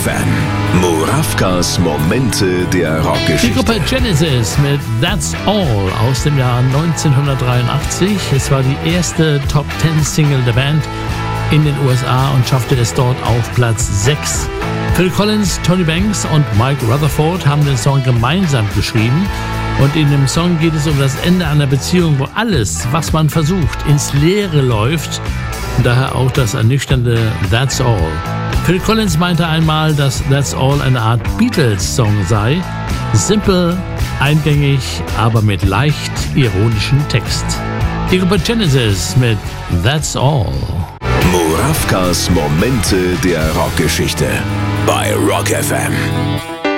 FM. Murawkas Momente der Die Rockgeschichte. Gruppe Genesis mit That's All aus dem Jahr 1983. Es war die erste Top-10-Single der Band in den USA und schaffte es dort auf Platz 6. Phil Collins, Tony Banks und Mike Rutherford haben den Song gemeinsam geschrieben. Und in dem Song geht es um das Ende einer Beziehung, wo alles, was man versucht, ins Leere läuft. Und daher auch das ernüchternde That's All. Phil Collins meinte einmal, dass That's All eine Art Beatles-Song sei. Simpel, eingängig, aber mit leicht ironischem Text. Die Gruppe Genesis mit That's All. Murawkas Momente der Rockgeschichte bei Rock FM.